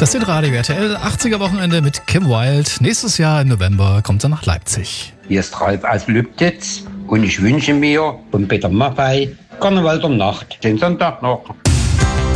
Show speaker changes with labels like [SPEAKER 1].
[SPEAKER 1] Das sind Radio RTL 80er Wochenende mit Kim Wilde. Nächstes Jahr im November kommt er nach Leipzig.
[SPEAKER 2] Hier ist Ralf aus Lübnitz und ich wünsche mir von Peter Maffay Karneval der Nacht, den Sonntag noch.